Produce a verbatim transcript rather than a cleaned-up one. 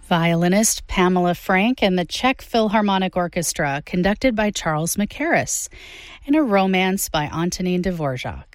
Violinist Pamela Frank and the Czech Philharmonic Orchestra, conducted by Charles Mackerras, and A Romance by Antonin Dvorak.